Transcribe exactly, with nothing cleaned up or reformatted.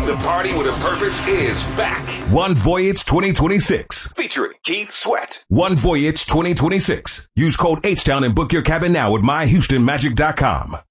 The Party with a Purpose is back. One Voyage twenty twenty-six. Featuring Keith Sweat. One Voyage twenty twenty-six. Use code H-Town and book your cabin now at my houston magic dot com.